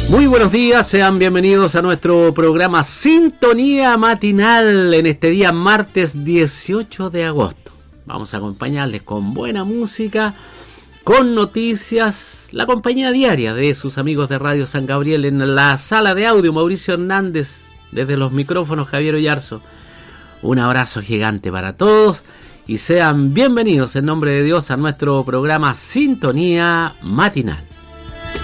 Muy buenos días, sean bienvenidos a nuestro programa Sintonía Matinal en este día martes 18 de agosto. Vamos a acompañarles con buena música, con noticias, la compañía diaria de sus amigos de Radio San Gabriel en la sala de audio, Mauricio Hernández, desde los micrófonos Javier Oyarzo. Un abrazo gigante para todos y sean bienvenidos en nombre de Dios a nuestro programa Sintonía Matinal.